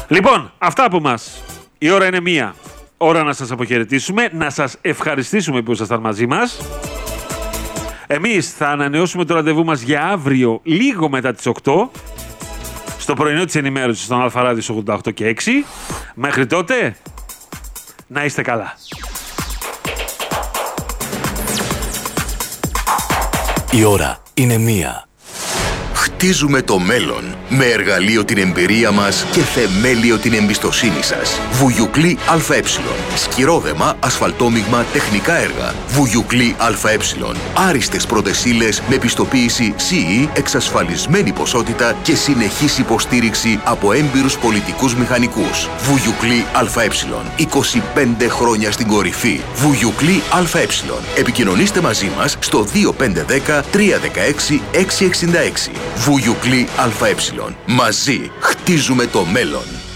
Λοιπόν, αυτά από μας. Η ώρα είναι 1. Ώρα να σας αποχαιρετήσουμε, να σας ευχαριστήσουμε που ήσασταν μαζί μας. Εμείς θα ανανεώσουμε το ραντεβού μας για αύριο λίγο μετά τις 8 στο πρωινό της ενημέρωσης στον Αλφαράδιο 88 και 6. Μέχρι τότε, να είστε καλά. Η ώρα είναι 1. Χτίζουμε το μέλλον με εργαλείο την εμπειρία μας και θεμέλιο την εμπιστοσύνη σας. Βουγιουκλή ΑΕ. Σκυρόδεμα, ασφαλτόμιγμα, τεχνικά έργα. Βουγιουκλή ΑΕ. Άριστες πρώτες ύλες με πιστοποίηση CE, εξασφαλισμένη ποσότητα και συνεχής υποστήριξη από έμπειρους πολιτικούς μηχανικούς. Βουγιουκλή ΑΕ. 25 χρόνια στην κορυφή. Βουγιουκλή ΑΕ. Επικοινωνήστε μαζί μας στο 2510 316 666. Βουγιουκλή ΑΕ. Μαζί χτίζουμε το μέλλον.